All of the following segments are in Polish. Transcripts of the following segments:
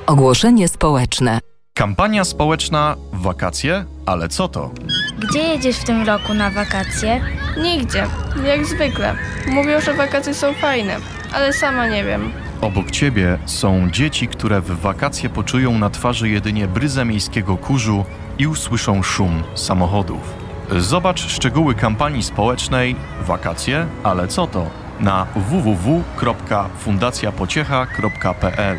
Ogłoszenie społeczne. Kampania społeczna w wakacje? Ale co to? Gdzie jedziesz w tym roku na wakacje? Nigdzie, jak zwykle. Mówią, że wakacje są fajne, ale sama nie wiem. Obok ciebie są dzieci, które w wakacje poczują na twarzy jedynie bryzę miejskiego kurzu i usłyszą szum samochodów. Zobacz szczegóły kampanii społecznej Wakacje? Ale co to? Na www.fundacjapociecha.pl.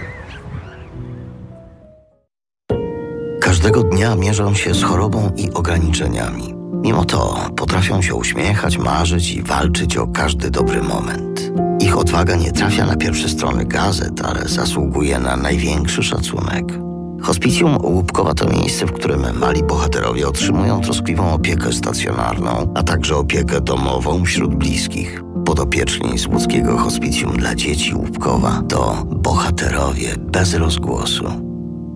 Każdego dnia mierzą się z chorobą i ograniczeniami. Mimo to potrafią się uśmiechać, marzyć i walczyć o każdy dobry moment. Ich odwaga nie trafia na pierwsze strony gazet, ale zasługuje na największy szacunek. Hospicjum Łupkowa to miejsce, w którym mali bohaterowie otrzymują troskliwą opiekę stacjonarną, a także opiekę domową wśród bliskich. Podopieczni z łódzkiego Hospicjum dla Dzieci Łupkowa to bohaterowie bez rozgłosu.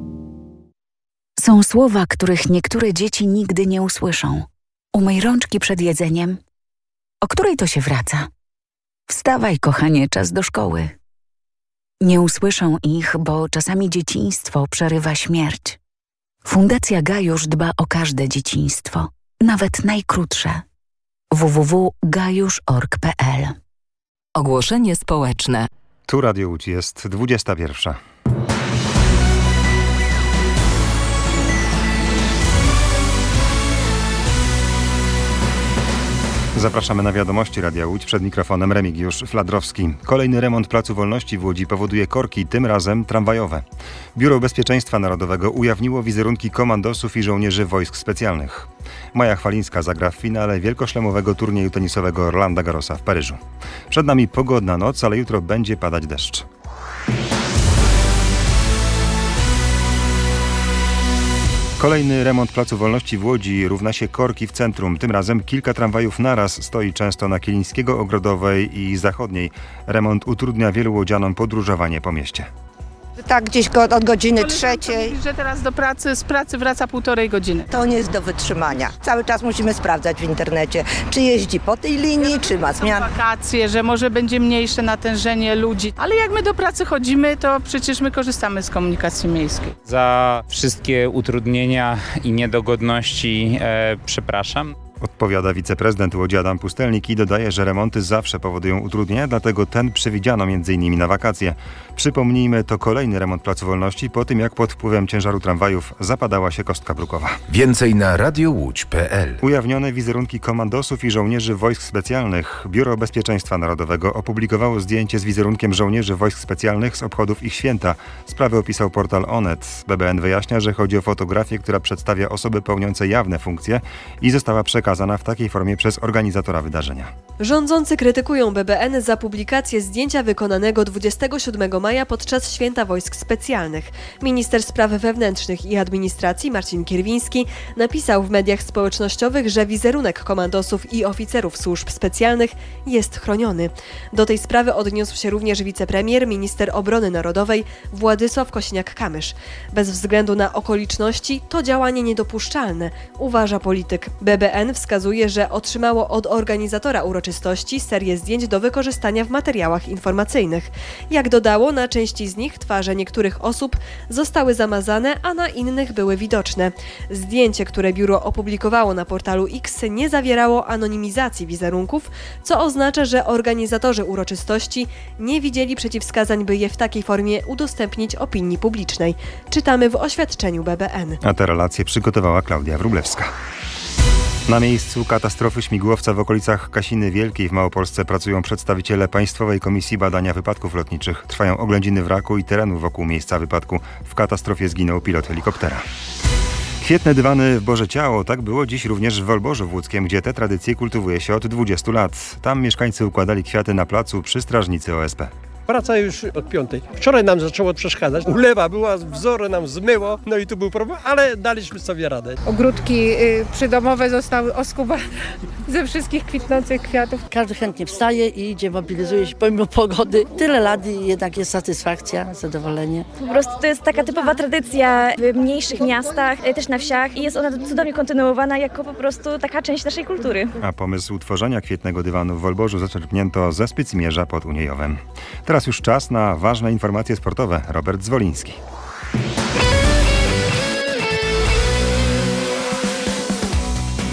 Są słowa, których niektóre dzieci nigdy nie usłyszą. Umyj rączki przed jedzeniem. O której to się wraca? Wstawaj, kochanie, czas do szkoły. Nie usłyszą ich, bo czasami dzieciństwo przerywa śmierć. Fundacja Gajusz dba o każde dzieciństwo, nawet najkrótsze. www.gajusz.org.pl. Ogłoszenie społeczne. Tu Radio Łódź, jest 21. Zapraszamy na wiadomości Radia Łódź. Przed mikrofonem Remigiusz Fladrowski. Kolejny remont Placu Wolności w Łodzi powoduje korki, tym razem tramwajowe. Biuro Bezpieczeństwa Narodowego ujawniło wizerunki komandosów i żołnierzy wojsk specjalnych. Maja Chwalińska zagra w finale wielkoszlemowego turnieju tenisowego Rolanda Garrosa w Paryżu. Przed nami pogodna noc, ale jutro będzie padać deszcz. Kolejny remont Placu Wolności w Łodzi równa się korki w centrum. Tym razem kilka tramwajów naraz stoi często na Kilińskiego, Ogrodowej i Zachodniej. Remont utrudnia wielu łodzianom podróżowanie po mieście. Tak, gdzieś od godziny 3:00. Że teraz z pracy wraca 1,5 godziny. To nie jest do wytrzymania. Cały czas musimy sprawdzać w internecie, czy jeździ po tej linii, czy ma zmianę. Wakacje, że może będzie mniejsze natężenie ludzi. Ale jak my do pracy chodzimy, to przecież my korzystamy z komunikacji miejskiej. Za wszystkie utrudnienia i niedogodności przepraszam. Odpowiada wiceprezydent Łodzi Adam Pustelnik i dodaje, że remonty zawsze powodują utrudnienia, dlatego ten przewidziano m.in. na wakacje. Przypomnijmy, to kolejny remont Placu Wolności po tym, jak pod wpływem ciężaru tramwajów zapadała się kostka brukowa. Więcej na radiołódź.pl. Ujawnione wizerunki komandosów i żołnierzy wojsk specjalnych. Biuro Bezpieczeństwa Narodowego opublikowało zdjęcie z wizerunkiem żołnierzy wojsk specjalnych z obchodów ich święta. Sprawę opisał portal Onet. BBN wyjaśnia, że chodzi o fotografię, która przedstawia osoby pełniące jawne funkcje i została przekazana w takiej formie przez organizatora wydarzenia. Rządzący krytykują BBN za publikację zdjęcia wykonanego 27 maja podczas Święta Wojsk Specjalnych. Minister Spraw Wewnętrznych i Administracji Marcin Kierwiński napisał w mediach społecznościowych, że wizerunek komandosów i oficerów służb specjalnych jest chroniony. Do tej sprawy odniósł się również wicepremier, minister obrony narodowej Władysław Kosiniak-Kamysz. Bez względu na okoliczności to działanie niedopuszczalne, uważa polityk. BBN wskazuje, że otrzymało od organizatora uroczystości serię zdjęć do wykorzystania w materiałach informacyjnych. Jak dodało, na części z nich twarze niektórych osób zostały zamazane, a na innych były widoczne. Zdjęcie, które biuro opublikowało na portalu X, nie zawierało anonimizacji wizerunków, co oznacza, że organizatorzy uroczystości nie widzieli przeciwwskazań, by je w takiej formie udostępnić opinii publicznej. Czytamy w oświadczeniu BBN. A te relacje przygotowała Klaudia Wróblewska. Na miejscu katastrofy śmigłowca w okolicach Kasiny Wielkiej w Małopolsce pracują przedstawiciele Państwowej Komisji Badania Wypadków Lotniczych. Trwają oględziny wraku i terenu wokół miejsca wypadku. W katastrofie zginął pilot helikoptera. Kwietne dywany w Boże Ciało, tak było dziś również w Wolborzu Łódzkiem, gdzie te tradycje kultywuje się od 20 lat. Tam mieszkańcy układali kwiaty na placu przy strażnicy OSP. Praca już od 5:00. Wczoraj nam zaczęło przeszkadzać. Ulewa była, wzory nam zmyło, no i tu był problem, ale daliśmy sobie radę. Ogródki przydomowe zostały oskubane ze wszystkich kwitnących kwiatów. Każdy chętnie wstaje i idzie, mobilizuje się pomimo pogody. Tyle lat i jednak jest satysfakcja, zadowolenie. Po prostu to jest taka typowa tradycja w mniejszych miastach, też na wsiach i jest ona cudownie kontynuowana jako po prostu taka część naszej kultury. A pomysł tworzenia kwietnego dywanu w Wolborzu zaczerpnięto ze Spycimierza pod Uniejowem. Teraz już czas na ważne informacje sportowe. Robert Zwoliński.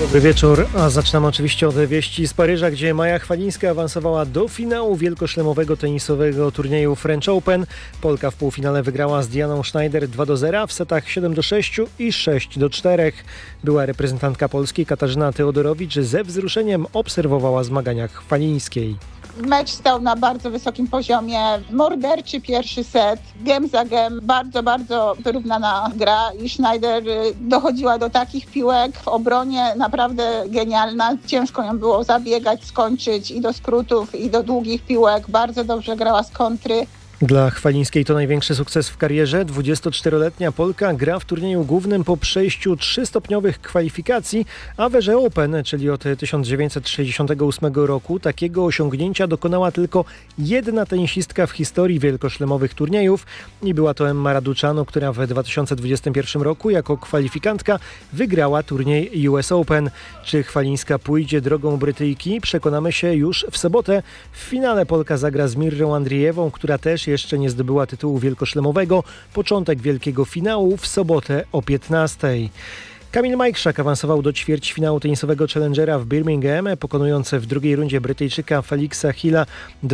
Dobry wieczór, a zaczynamy oczywiście od wieści z Paryża, gdzie Maja Chwalińska awansowała do finału wielkoszlemowego tenisowego turnieju French Open. Polka w półfinale wygrała z Dianą Schneider 2-0 w setach 7-6 i 6-4. Była reprezentantka Polski Katarzyna Teodorowicz ze wzruszeniem obserwowała zmagania Chwalińskiej. Mecz stał na bardzo wysokim poziomie, morderczy pierwszy set, gem za gem, bardzo wyrównana gra i Schneider dochodziła do takich piłek w obronie naprawdę genialna. Ciężko ją było zabiegać, skończyć i do skrótów, i do długich piłek. Bardzo dobrze grała z kontry. Dla Chwalińskiej to największy sukces w karierze. 24-letnia Polka gra w turnieju głównym po przejściu 3-stopniowych kwalifikacji, a w erze Open, czyli od 1968 roku, takiego osiągnięcia dokonała tylko jedna tenisistka w historii wielkoszlemowych turniejów i była to Emma Raducanu, która w 2021 roku jako kwalifikantka wygrała turniej US Open. Czy Chwalińska pójdzie drogą Brytyjki? Przekonamy się już w sobotę. W finale Polka zagra z Mirrą Andrijewą, która też jeszcze nie zdobyła tytułu wielkoszlemowego. Początek wielkiego finału w sobotę o 15:00. Kamil Majchrzak awansował do ćwierćfinału tenisowego Challengera w Birmingham, pokonując w drugiej rundzie Brytyjczyka Felixa Hilla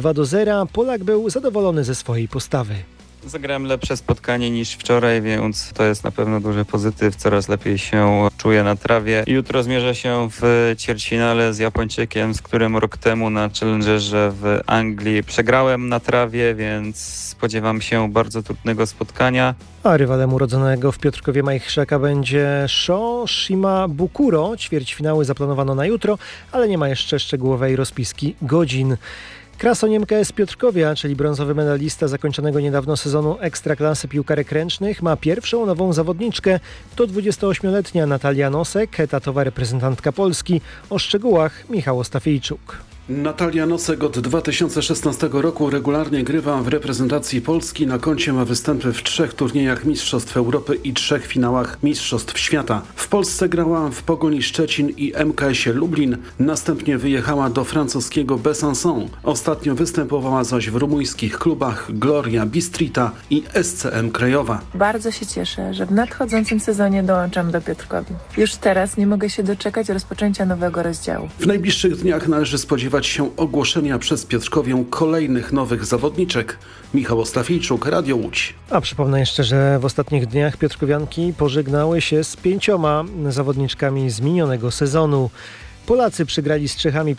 2-0. Polak był zadowolony ze swojej postawy. Zagrałem lepsze spotkanie niż wczoraj, więc to jest na pewno duży pozytyw. Coraz lepiej się czuję na trawie. Jutro zmierzę się w ćwierćfinale z Japończykiem, z którym rok temu na Challengerze w Anglii przegrałem na trawie, więc spodziewam się bardzo trudnego spotkania. A rywalem urodzonego w Piotrkowie Majchrzaka będzie Sho Shimabukuro. Ćwierćfinały zaplanowano na jutro, ale nie ma jeszcze szczegółowej rozpiski godzin. Krasoniemka z Piotrkowia, czyli brązowy medalista zakończonego niedawno sezonu Ekstraklasy piłkarek ręcznych, ma pierwszą nową zawodniczkę. To 28-letnia Natalia Nosek, etatowa reprezentantka Polski. O szczegółach Michał Ostafiejczuk. Natalia Nosek od 2016 roku regularnie grywa w reprezentacji Polski. Na koncie ma występy w 3 turniejach Mistrzostw Europy i 3 finałach Mistrzostw Świata. W Polsce grała w Pogoni Szczecin i MKS-ie Lublin. Następnie wyjechała do francuskiego Besançon. Ostatnio występowała zaś w rumuńskich klubach Gloria Bistrita i SCM Krajowa. Bardzo się cieszę, że w nadchodzącym sezonie dołączam do Piotrkowi. Już teraz nie mogę się doczekać rozpoczęcia nowego rozdziału. W najbliższych dniach należy spodziewać się ogłoszenia przez Piotrkowię kolejnych nowych zawodniczek. Michał Ostafiejczuk, Radio Łódź. A przypomnę jeszcze, że w ostatnich dniach piotrkowianki pożegnały się z 5 zawodniczkami z minionego sezonu. Polacy przegrali z Czechami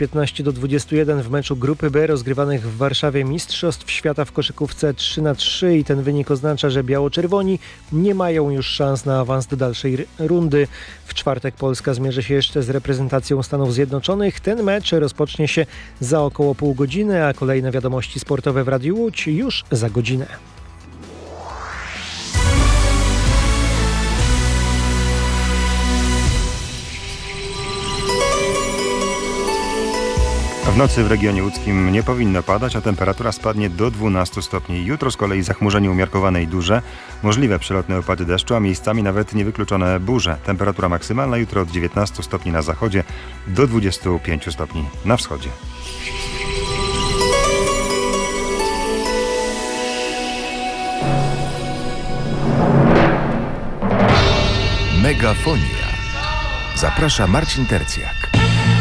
15-21 w meczu Grupy B rozgrywanych w Warszawie Mistrzostw Świata w koszykówce 3-3 i ten wynik oznacza, że biało-czerwoni nie mają już szans na awans do dalszej rundy. W czwartek Polska zmierzy się jeszcze z reprezentacją Stanów Zjednoczonych. Ten mecz rozpocznie się za około pół godziny, a kolejne wiadomości sportowe w Radiu Łódź już za godzinę. W nocy w regionie łódzkim nie powinno padać, a temperatura spadnie do 12 stopni. Jutro z kolei zachmurzenie umiarkowane i duże, możliwe przelotne opady deszczu, a miejscami nawet niewykluczone burze. Temperatura maksymalna jutro od 19 stopni na zachodzie do 25 stopni na wschodzie. Megafonia. Zaprasza Marcin Tercjak.